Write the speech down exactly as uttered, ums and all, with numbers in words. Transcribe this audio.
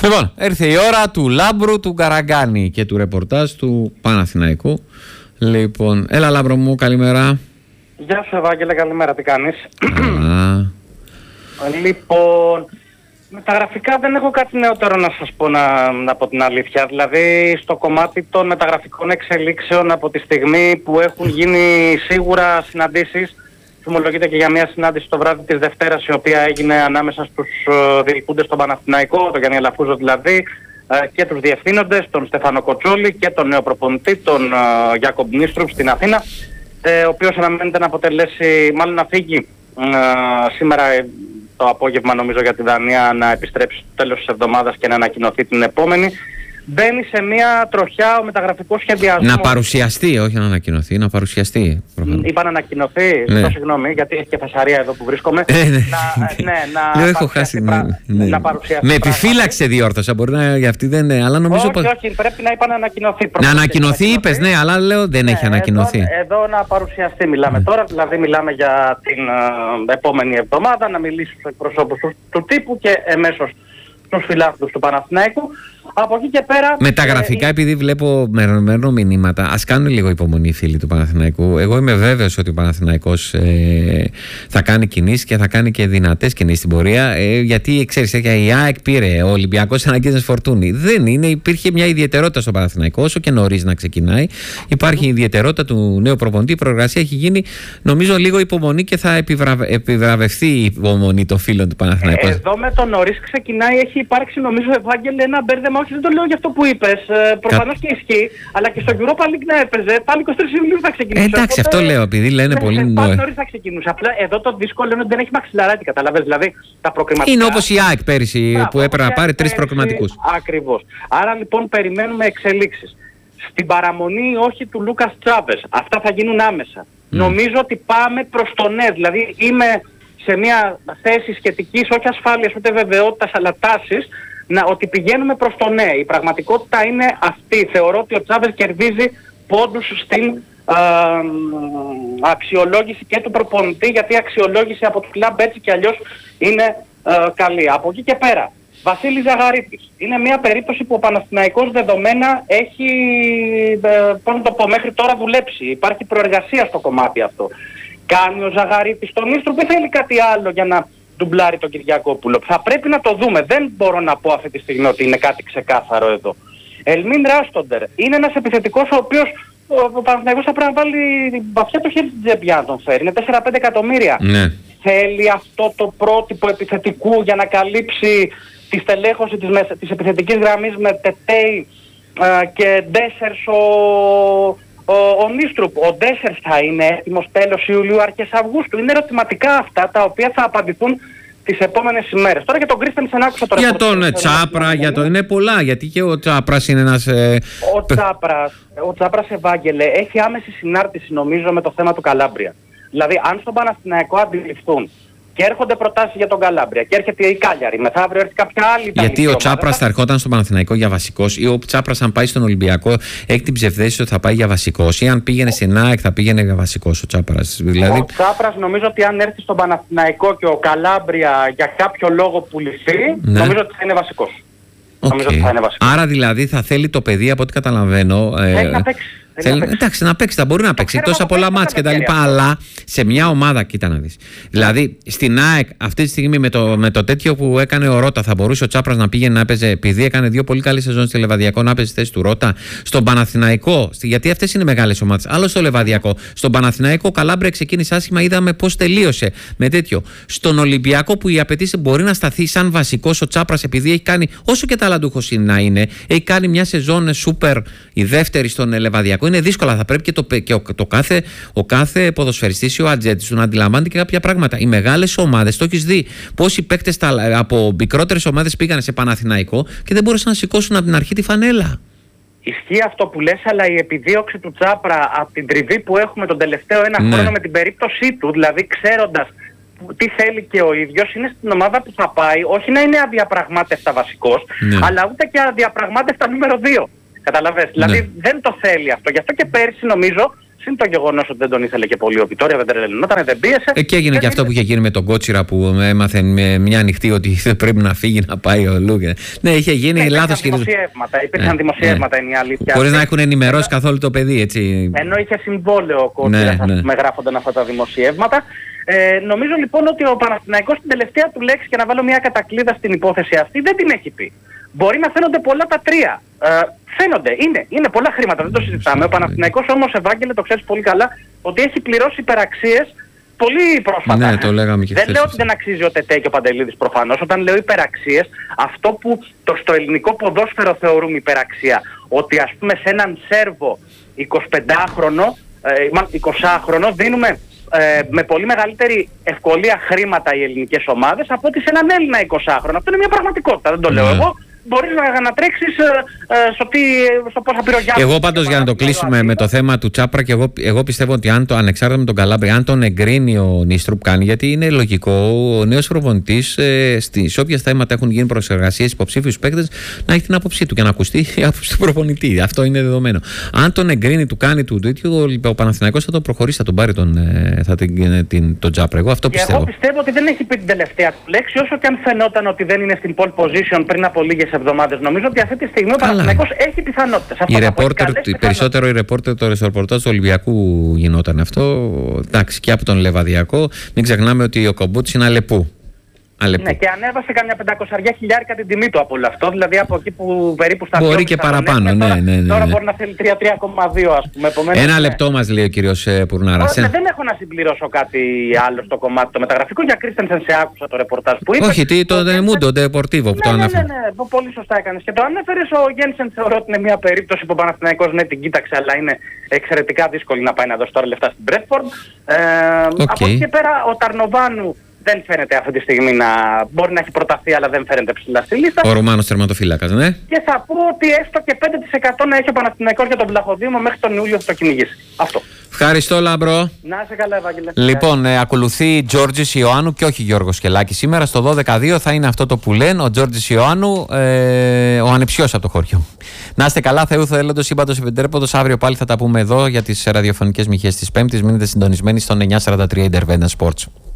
Λοιπόν, έρθε η ώρα του Λάμπρου, του Καραγκάνη και του ρεπορτάζ του Παναθηναϊκού. Λοιπόν, έλα Λάμπρο μου, καλημέρα. Γεια σου Ευάγγελε, καλημέρα, τι κάνεις? Καλά. Λοιπόν, με τα γραφικά δεν έχω κάτι νεότερο να σας πω, να, να πω την αλήθεια. Δηλαδή στο κομμάτι των μεταγραφικών εξελίξεων, από τη στιγμή που έχουν γίνει σίγουρα συναντήσεις, θυμολογείται και για μια συνάντηση το βράδυ της Δευτέρας, η οποία έγινε ανάμεσα στους uh, διοικούντες στον Παναθηναϊκό, τον Γιάννη Αλαφούζο δηλαδή, uh, και τους διευθύνοντες, τον Στέφανο Κοτσόλη και τον νέο προπονητή, τον uh, Γιάκομπ Νίστρουπ στην Αθήνα, uh, ο οποίος αναμένεται να αποτελέσει, μάλλον να φύγει uh, σήμερα uh, το απόγευμα νομίζω για τη Δανία, να επιστρέψει στο τέλος της εβδομάδας και να ανακοινωθεί την επόμενη. Μπαίνει σε μια τροχιά ο μεταγραφικός σχεδιασμός. Να παρουσιαστεί, όχι να ανακοινωθεί, να παρουσιαστεί. Είπα να ανακοινωθεί, ναι. Συγγνώμη, γιατί έχει και φασαρία εδώ που βρίσκομαι. Ε, ναι. Να, ναι, να δεν έχω χάσει. Πρα... Ναι. Να παρουσιαστεί. Με επιφύλαξη διόρθωσα, μπορεί να για αυτή δεν είναι. Αλλά νομίζω όχι, όχι, πρέπει να είπα να ανακοινωθεί. Να ανακοινωθεί, είπες, ναι, αλλά λέω δεν ναι, έχει ανακοινωθεί. Εδώ, εδώ να παρουσιαστεί μιλάμε mm. τώρα, δηλαδή μιλάμε για την uh, επόμενη εβδομάδα, να μιλήσει στους εκπροσώπους του, του τύπου και εμέσως στους φιλάθλους του Παναθηναϊκού. Από εκεί και πέρα. Με τα γραφικά, ε, επειδή βλέπω μερομέρνο μηνύματα, ας κάνουν λίγο υπομονή οι φίλοι του Παναθηναϊκού. Εγώ είμαι βέβαιος ότι ο Παναθηναϊκός ε, θα κάνει κινήσεις και θα κάνει και δυνατές κινήσεις στην πορεία. Ε, γιατί ξέρεις, η ΑΕΚ πήρε, ο Ολυμπιακός αναγκάζει να σφορτούνει. Δεν είναι, υπήρχε μια ιδιαιτερότητα στο Παναθηναϊκό, όσο και νωρίς να ξεκινάει. Υπάρχει η ιδιαιτερότητα του νέου προπονητή. Η προεργασία έχει γίνει, νομίζω, λίγο υπομονή και θα επιβραβε, επιβραβευτεί η υπομονή των φίλων του Παναθηναϊκού. Εδώ με το νωρίς ξεκινάει, έχει υπάρξει, νομίζω, Ευάγγελε, ένα μπέρδεμα. Όχι, δεν το λέω για αυτό που είπες. Ε, προφανώς Κα... και ισχύει, αλλά και στο Europa League να έπαιζε. Πάλι είκοσι τρεις Ιουλίου θα ξεκινούσε. Ε, εντάξει, οπότε, αυτό λέω, επειδή λένε πολύ νωρίς. Πάλι νωρίς θα ξεκινούσε. Απλά εδώ το δύσκολο είναι ότι δεν έχει μαξιλαράκι, καταλαβες. Δηλαδή τα προκριματικά. Είναι όπως η ΑΕΚ πέρυσι Ά, που έπρεπε να πάρει τρεις προκριματικούς. Ακριβώς. Άρα λοιπόν περιμένουμε εξελίξεις. Στην παραμονή όχι του Λούκας Τσάβες. Αυτά θα γίνουν άμεσα. Mm. Νομίζω ότι πάμε προς το ναι. Δηλαδή είμαι σε μια θέση σχετικής, όχι ασφάλειας ούτε βεβαιότητας, αλλά τάσης. Να, ότι πηγαίνουμε προς το ναι. Η πραγματικότητα είναι αυτή. Θεωρώ ότι ο Τσάβες κερδίζει πόντους στην α, αξιολόγηση και του προπονητή, γιατί η αξιολόγηση από το κλαμπ έτσι και αλλιώς είναι α, καλή. Από εκεί και πέρα, Βασίλης Ζαγαρίτης. Είναι μια περίπτωση που ο Παναθηναϊκός δεδομένα έχει, ε, πώς να το πω, μέχρι τώρα δουλέψει. Υπάρχει προεργασία στο κομμάτι αυτό. Κάνει ο Ζαγαρίτης τον Νίστρουπ ή θέλει κάτι άλλο για να ντουμπλάρει τον Κυριακόπουλο? Θα πρέπει να το δούμε. Δεν μπορώ να πω αυτή τη στιγμή ότι είναι κάτι ξεκάθαρο εδώ. Ελμίν Ράστοντερ είναι ένας επιθετικός ο οποίος ο, ο Παναθηναϊκός θα πρέπει να βάλει βαθιά το χέρι στην τσέπη για να τον φέρει. Είναι τέσσερα πέντε εκατομμύρια. Ναι. Θέλει αυτό το πρότυπο επιθετικού για να καλύψει τη στελέχωση της, της επιθετικής γραμμής με Τετέι ε, και Ντέσσερς ο, ο, ο Νίστρουπ. Ο Ντέσσερς θα είναι έτοιμος τέλος Ιουλίου, αρχές Αυγούστου? Είναι ερωτηματικά αυτά τα οποία θα απαντηθούν τις επόμενες ημέρες. Τώρα για τον Κρίστενσεν άκουσα τώρα. Για τον Τσάπρα, για το... είναι πολλά, γιατί και ο Τσάπρας είναι ένας... Ε... Ο Τσάπρας, ο Τσάπρας Ευάγγελε, έχει άμεση συνάρτηση νομίζω με το θέμα του Καλάμπρια. Δηλαδή αν στον Παναθηναϊκό αντιληφθούν και έρχονται προτάσεις για τον Καλάμπρια και έρχεται η Κάλιαρη, μεθαύριο έρθει κάποια άλλη. Γιατί ο Τσάπρας θα ερχόταν στον Παναθηναϊκό για βασικός, ή ο Τσάπρας αν πάει στον Ολυμπιακό έχει την ψευδέστηση ότι θα πάει για βασικός, ή αν πήγαινε στην ΑΕΚ θα πήγαινε για βασικός ο Τσάπρας. Δηλαδή... Ο Τσάπρας νομίζω ότι αν έρθει στον Παναθηναϊκό και ο Καλάμπρια για κάποιο λόγο πουληθεί, ναι, νομίζω ότι θα είναι βασικός. Okay. Νομίζω ότι θα είναι βασικός. Άρα δηλαδή θα θέλει το παιδί, από ό,τι καταλαβαίνω. Ε... Έχει να παίξει. Θέλει, να εντάξει, να παίξει, θα μπορεί να παίξει τόσα πολλά μάτς κτλ. Αλλά σε μια ομάδα, κοίτα να δεις. Δηλαδή στην ΑΕΚ αυτή τη στιγμή με το, με το τέτοιο που έκανε ο Ρώτα, θα μπορούσε ο Τσάπρας να πήγαινε να παίζει, επειδή έκανε δύο πολύ καλές σεζόν στη Λεβαδιακό, να παίζει στη θέση του Ρώτα. Στον Παναθηναϊκό, γιατί αυτές είναι μεγάλες ομάδες. Άλλο στο Λεβαδιακό. Στον Παναθηναϊκό, ο Καλάμπρια ξεκίνησε άσχημα, είδαμε πώς τελείωσε με τέτοιο. Στον Ολυμπιακό, που οι απαιτήσεις μπορεί να σταθεί σαν βασικός ο Τσάπρας, επειδή έχει κάνει, όσο και ταλαντούχος να είναι, έχει κάνει μια σεζόν σούπερ, η δεύτερη στον Λεβαδιακό. Είναι δύσκολα, θα πρέπει και, το, και ο, το κάθε, ο κάθε ποδοσφαιριστής ή ο ατζέντης του να αντιλαμβάνεται και κάποια πράγματα. Οι μεγάλες ομάδες, το έχεις δει. Πόσοι παίκτες από μικρότερες ομάδες πήγαν σε Παναθηναϊκό και δεν μπορούσαν να σηκώσουν από την αρχή τη φανέλα. Ισχύει αυτό που λες, αλλά η επιδίωξη του Τσάπρα από την τριβή που έχουμε τον τελευταίο ένα ναι. χρόνο με την περίπτωσή του, δηλαδή ξέροντας τι θέλει και ο ίδιος, είναι στην ομάδα που θα πάει, όχι να είναι αδιαπραγμάτευτα βασικός, ναι. αλλά ούτε και αδιαπραγμάτευτα νούμερο δύο. Καταλαβες, ναι. δηλαδή δεν το θέλει αυτό. Γι' αυτό και πέρσι νομίζω Συν το γεγονός ότι δεν τον ήθελε και πολύ ο Βιτόρια, δεν τρελαινόταν, δεν πίεσε. Ε, και έγινε και αυτό που είχε γίνει με τον Κότσιρα που έμαθε με μια νυχτή ότι δεν πρέπει να φύγει να πάει ο Λούγκε. Ναι, είχε γίνει ναι, λάθος χειρισμό. Υπήρχαν ναι, δημοσιεύματα, ναι. Είναι η αλήθεια. Χωρίς να έχουν ενημερώσει ενώ, καθόλου το παιδί, έτσι. Ενώ είχε συμβόλαιο ο Κότσιρας, ναι, ναι. με γράφονταν αυτά τα δημοσιεύματα. Ε, νομίζω λοιπόν ότι ο Παναθηναϊκός στην τελευταία του λέξη, και να βάλω μια κατακλείδα στην υπόθεση αυτή, δεν την έχει πει. Μπορεί να φαίνονται πολλά τα τρία. Ε, φαίνονται, είναι, είναι πολλά χρήματα, δεν το συζητάμε. Ο Παναθηναϊκός όμως, Ευάγγελε, το ξέρεις πολύ καλά, ότι έχει πληρώσει υπεραξίες πολύ πρόσφατα. Ναι, το λέγαμε και δεν λέω ότι δεν αξίζει ο Τετέ και ο Παντελίδης προφανώς. Όταν λέω υπεραξίες, αυτό που το στο ελληνικό ποδόσφαιρο θεωρούμε υπεραξία, ότι ας πούμε σε έναν Σέρβο εικοσιπεντάχρονο, ε, εικοσάχρονο δίνουμε Ε, με πολύ μεγαλύτερη ευκολία χρήματα οι ελληνικές ομάδες από ότι σε έναν Έλληνα εικοσάχρονο. Αυτό είναι μια πραγματικότητα, δεν το λέω ναι. εγώ. Μπορείς να, να τρέξεις ε, ε, στο, τι, στο πόσα πυρογιάζεις. Εγώ πάντως για να το κλείσουμε με το θέμα του Τσάπρα, και εγώ, εγώ πιστεύω ότι αν το, ανεξάρτητα με τον Καλάμπρη, αν τον εγκρίνει ο Νίστρουπ κάνει, γιατί είναι λογικό ο νέος προπονητής ε, σε όποια θέματα έχουν γίνει προσεργασίες υποψήφιους παίκτες να έχει την άποψή του και να ακουστεί η άποψη του προπονητή. Αυτό είναι δεδομένο. Αν τον εγκρίνει, του κάνει του τέτοιου, ο Παναθηναϊκός θα τον προχωρήσει, θα τον πάρει τον, θα την, την, τον Τσάπρα. Εγώ αυτό πιστεύω. Εγώ πιστεύω ότι δεν έχει πει την τελευταία του λέξη, όσο και αν φαινόταν ότι δεν είναι στην pole position πριν από λίγες εβδομάδες. Νομίζω ότι αυτή τη στιγμή ο Παναθηναϊκός έχει πιθανότητες. Οι ρεπόρτερ, περισσότερο οι ρεπόρτερ το ρεπορτάζ του Ολυμπιακού γινόταν αυτό. Εντάξει, και από τον Λεβαδιακό. Μην ξεχνάμε ότι ο Κομπούτης είναι Αλεπού. Αλεπού. Ναι, και ανέβασε καμιά πεντακόσια χιλιάρικα την τιμή του από όλο αυτό. Δηλαδή από εκεί που περίπου στα μπορεί και παραπάνω, ναι, τώρα, ναι, ναι, ναι. Τώρα μπορεί να θέλει τρία κόμμα δύο ας πούμε. Επομένως, ένα ναι. λεπτό μας λέει ο κύριος Πουρνάρας. Ναι, δεν έχω να συμπληρώσω κάτι άλλο στο κομμάτι το μεταγραφικό. Για Κρίστενσεν σε άκουσα το ρεπορτάζ που είπε. Όχι, τι, το Mundo Deportivo που ναι, το ανέφερε. Ναι, ναι, ναι, πολύ σωστά έκανες. Και το ανέφερες. Ο Γένσεν θεωρώ ότι είναι μια περίπτωση που ο Παναθηναϊκός ναι την κοίταξε, αλλά είναι εξαιρετικά δύσκολη να πάει να δώσει τώρα λεφτά στην Μπρέτφορντ. Ε, okay. Από εκεί και πέρα ο Ταρνοβάνου δεν φαίνεται αυτή τη στιγμή να μπορεί να έχει προταθεί, αλλά δεν φαίνεται ψηλά στη λίστα. Ο Ρουμάνος τερματοφύλακας, ναι. Και θα πω ότι έστω και πέντε τοις εκατό να έχει ο Παναθηναϊκός για τον Βλαχοδήμο μέχρι τον Ιούλιο θα το κυνηγήσει. Αυτό. Ευχαριστώ, Λαμπρό. Να είσαι καλά, Ευάγγελε. Λοιπόν, ε, ακολουθεί Τζόρτζης Ιωάννου και όχι Γιώργος Σκελάκη. Σήμερα στο δώδεκα δύο θα είναι αυτό το που λένε ο Τζόρτζης Ιωάννου, ε, ο ανεψιός από το χωριό. Να είστε καλά, Θεού θέλοντος, σύμπαντος επιτρέποντος. Αύριο πάλι θα τα πούμε εδώ για τις ραδιοφωνικές μοιχές της Πέμπτης. Μείνετε συντονισμένοι στον εννιά σαράντα τρία Intervenda Sports.